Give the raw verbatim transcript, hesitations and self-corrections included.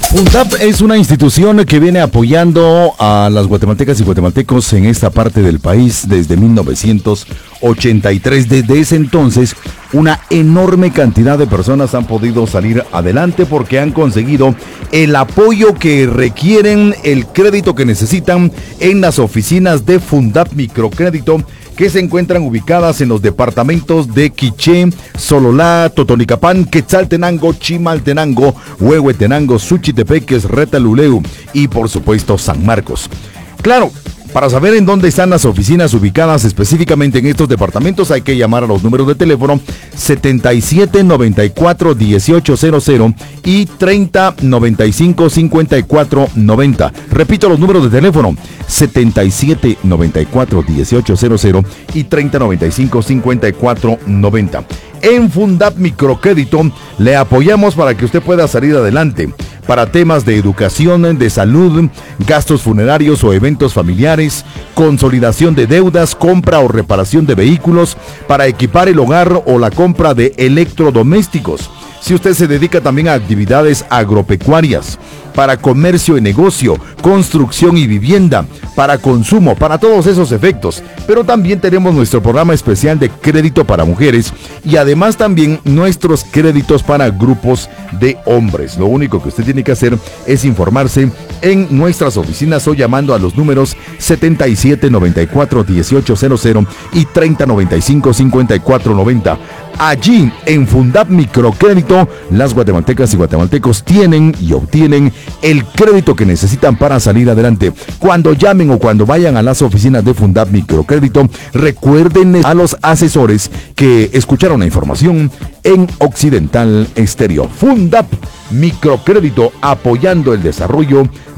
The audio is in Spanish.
Fundap es una institución que viene apoyando a las guatemaltecas y guatemaltecos en esta parte del país desde mil novecientos ochenta y tres. Desde ese entonces, una enorme cantidad de personas han podido salir adelante porque han conseguido el apoyo que requieren, el crédito que necesitan en las oficinas de Fundap Microcrédito, que se encuentran ubicadas en los departamentos de Quiché, Sololá, Totonicapán, Quetzaltenango, Chimaltenango, Huehuetenango, Suchitepeques, Retaluleu y por supuesto San Marcos. Claro, para saber en dónde están las oficinas ubicadas específicamente en estos departamentos hay que llamar a los números de teléfono setenta y siete noventa y cuatro dieciocho cero cero y treinta noventa y cinco cincuenta y cuatro noventa. Repito los números de teléfono setenta y siete noventa y cuatro dieciocho cero cero y treinta noventa y cinco cincuenta y cuatro noventa. En Fundap Microcrédito le apoyamos para que usted pueda salir adelante para temas de educación, de salud, gastos funerarios o eventos familiares, consolidación de deudas, compra o reparación de vehículos, para equipar el hogar o la compra de electrodomésticos. Si usted se dedica también a actividades agropecuarias, para comercio y negocio, construcción y vivienda, para consumo, para todos esos efectos. Pero también tenemos nuestro programa especial de crédito para mujeres y además también nuestros créditos para grupos de hombres. Lo único que usted tiene que hacer es informarse en nuestras oficinas o llamando a los números setenta y siete noventa y cuatro dieciocho cero cero y treinta noventa y cinco cincuenta y cuatro noventa. Allí, en Fundap Microcrédito, las guatemaltecas y guatemaltecos tienen y obtienen el crédito que necesitan para salir adelante. Cuando llamen o cuando vayan a las oficinas de Fundap Microcrédito, recuerden a los asesores que escucharon la información en Occidental Estéreo. Fundap Microcrédito, apoyando el desarrollo